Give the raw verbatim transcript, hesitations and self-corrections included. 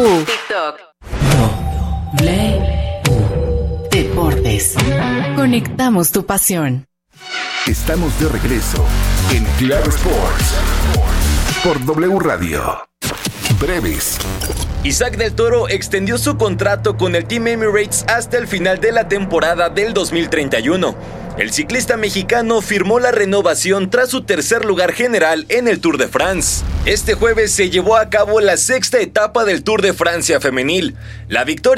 TikTok. W Deportes. Conectamos tu pasión. Estamos de regreso en Claro Sports por W Radio. Breves. Isaac del Toro extendió su contrato con el Team Emirates hasta el final de la temporada del dos mil treinta y uno. El ciclista mexicano firmó la renovación tras su tercer lugar general en el Tour de France. Este jueves se llevó a cabo la sexta etapa del Tour de Francia femenil. La victoria